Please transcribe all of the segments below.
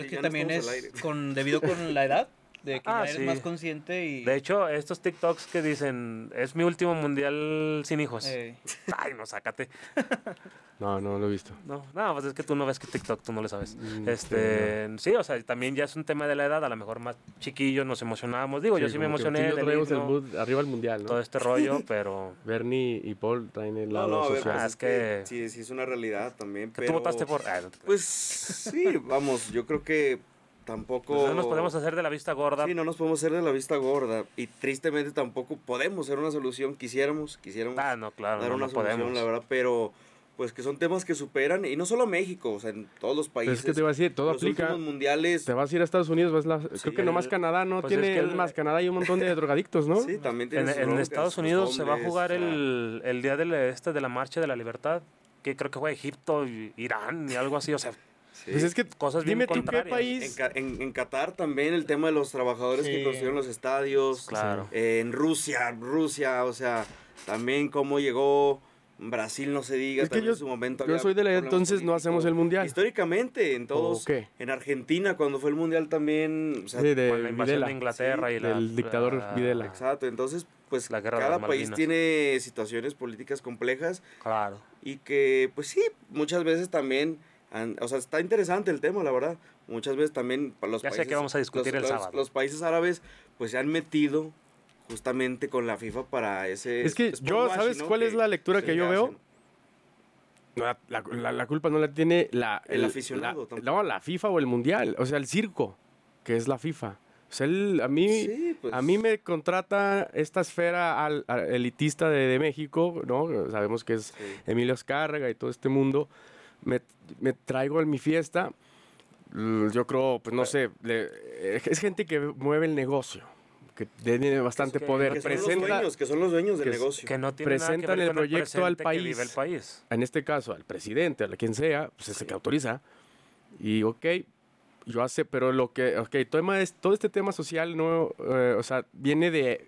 Es que Ya no también estamos al es aire. debido con la edad, de que ya eres sí. más consciente y... De hecho, estos TikToks que dicen, es mi último mundial sin hijos. eh, Ay, no, sácate. No lo he visto. No, pues es que tú no ves que TikTok, tú no le sabes. Sí, o sea, también ya es un tema de la edad, a lo mejor más chiquillos nos emocionábamos. Digo, yo sí me como que emocioné tú y yo del traemos el himno, mood arriba al mundial, ¿no? todo este rollo, pero... Bernie y Paul traen el lado No, a ver, social. pues es que- sí es una realidad también, Que pero... tú votaste por... no te creas. Pues sí, vamos, yo creo que tampoco... Pues no nos podemos hacer de la vista gorda. Sí, no nos podemos hacer de la vista gorda y tristemente tampoco podemos ser una solución, quisiéramos No, claro, dar no, una no solución, podemos. la verdad, pero pues que son temas que superan, y no solo México, o sea, en todos los Pero países. es que te voy a decir, todo los aplica. últimos mundiales. Te vas a ir a Estados Unidos, creo que nomás Canadá no Pues tiene, es que es más, Canadá hay un montón de drogadictos, ¿no? Sí, también tiene sus En broncas, Estados sus Unidos se va a hombres, jugar o sea, el día de la marcha de la libertad, que creo que fue Egipto, Irán y algo así, o sea, sí. Pues es que, Cosas bien dime tú qué contrarias. país. En Qatar también el tema de los trabajadores Sí. que construyeron los estadios. Claro. En Rusia, o sea, también cómo llegó Brasil, no se diga. Es que también yo- en su momento yo había soy de la idea, problemas entonces no hacemos el mundial. Históricamente, en todos. ¿O qué? En Argentina, cuando fue el mundial también. O sea, Sí, con la invasión Videla. de Inglaterra Sí, y la... del dictador Videla. Exacto, entonces, pues La guerra de cada las país Malvinas. tiene situaciones políticas complejas Claro. y que, pues sí, muchas veces también. O sea, está interesante el tema, la verdad. Muchas veces también para los Ya sé países. que vamos a discutir el sábado. Los países árabes, pues se han metido justamente con la FIFA para ese. Es que sport yo, washing, ¿sabes ¿no? cuál es la lectura que yo veo? hacen. La culpa no la tiene El aficionado tampoco. No, la FIFA o el mundial, o sea, el circo, que es la FIFA. O sea, Sí, pues. a mí me contrata esta esfera elitista de México, ¿no? Sabemos que es Sí. Emilio Azcárraga y todo este mundo. Me traigo en mi fiesta. Yo creo, pues no sé, es gente que mueve el negocio, que tiene bastante que- poder. Que son los dueños del que- negocio. Que no tiene nada que presentan ver el con proyecto al presente que país. vive el país. En este caso, al presidente, a quien sea, pues es el que autoriza. Y yo hace, pero todo este tema social, no, o sea, viene de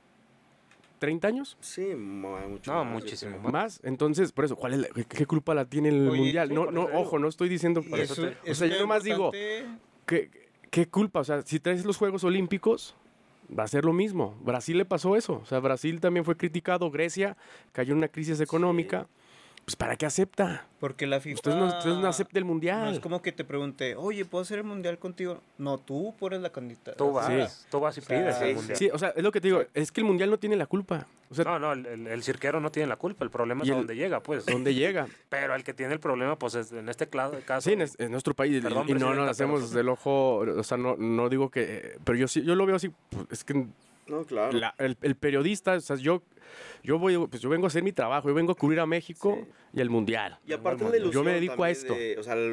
30 años Sí, mucho No, más, muchísimo yo creo. más. Entonces, por eso, ¿qué culpa la tiene el Oye, mundial? sí, No, por no, eso digo. ojo, no estoy diciendo. y eso, o sea, yo nomás digo, ¿qué culpa? O sea, si traes los Juegos Olímpicos, va a ser lo mismo. Brasil le pasó eso. O sea, Brasil también fue criticado. Grecia cayó en una crisis económica. Pues, ¿para qué acepta? Porque la FIFA... Usted no acepta el mundial. No es como que te pregunte, oye, ¿puedo hacer el mundial contigo? No, tú pones la candidata. Tú vas, Sí. tú vas y O sea, pides el sí, mundial. Sí, o sea, es lo que te digo. Es que el mundial no tiene la culpa. O sea, No, el cirquero no tiene la culpa, el problema es Y a el- dónde llega, pues. ¿dónde llega? Pero el que tiene el problema, pues, es en este caso... Sí, en nuestro país. Perdón, y no presidenta, nos hacemos pero- del ojo. O sea, no digo que. Pero yo lo veo así. Pues, es que No, claro. el periodista, o sea, yo vengo a hacer mi trabajo. Yo vengo a cubrir a México Sí. y el mundial. Y aparte la ilusión Yo me dedico a también esto. o sea,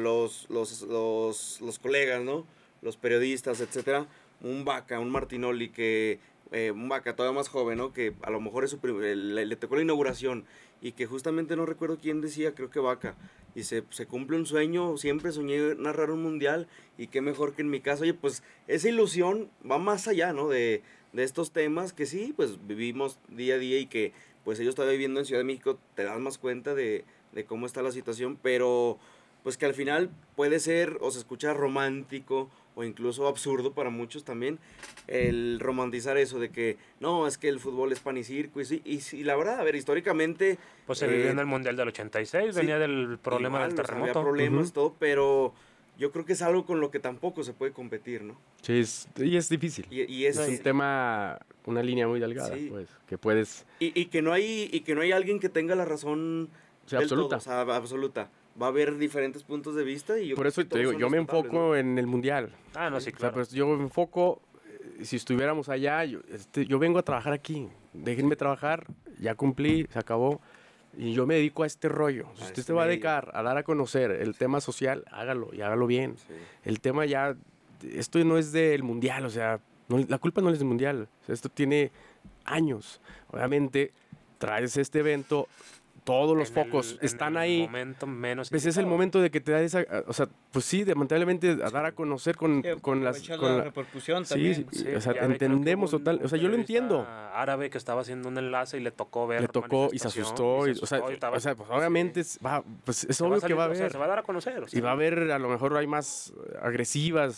los colegas, ¿no? Los periodistas, etcétera. Un Vaca, un Martinoli que... un Vaca todavía más joven, ¿no? Que a lo mejor es le tocó la inauguración. Y que justamente no recuerdo quién decía, creo que Vaca. Y se cumple un sueño, siempre soñé narrar un mundial. Y qué mejor que en mi caso. Oye, pues esa ilusión va más allá, ¿no? De estos temas que sí, pues vivimos día a día y que pues ellos todavía viviendo en Ciudad de México te das más cuenta de cómo está la situación, pero pues que al final puede ser o se escucha romántico o incluso absurdo para muchos también el romantizar eso de que no, es que el fútbol es pan y circo y la verdad, a ver, históricamente Pues se vivió en el Mundial del 86, sí, venía del problema igual, del o sea, había terremoto. problemas, todo, pero yo creo que es algo con lo que tampoco se puede competir, ¿no? Sí, y es difícil. Y Es un tema, una línea muy delgada, Sí. pues, que puedes... Y que no hay alguien que tenga la razón Sí, del absoluta. todo, o sea, absoluta. Va a haber diferentes puntos de vista y yo Por creo eso que te todos digo, son yo me respetables, enfoco ¿no? en el mundial. Ah, no, sí, O sea, claro. pues yo me enfoco, si estuviéramos allá, yo vengo a trabajar aquí. Déjenme trabajar, ya cumplí, se acabó. Y yo me dedico a este rollo. Si usted este se va a medio. dedicar a dar a conocer el tema social, hágalo y hágalo bien. Sí. El tema ya, esto no es del mundial, o sea, la culpa no es del mundial. O sea, esto tiene años. Obviamente, traes este evento, todos los focos están ahí. Momento menos Pues es el momento de que te da esa, o sea, pues sí, lamentablemente a dar a conocer con las... Con la repercusión sí, también. sí, o sea, ya ve, creo que entendemos hubo un- total, o sea, yo lo periodista entiendo. árabe que estaba haciendo un enlace y le tocó ver Le tocó y se asustó, manifestación, y, o sea, estaba- pues obviamente pues es se va a obvio que salir, va a o sea, haber. se va a dar a conocer. o sea, Y va a haber, a lo mejor hay más agresivas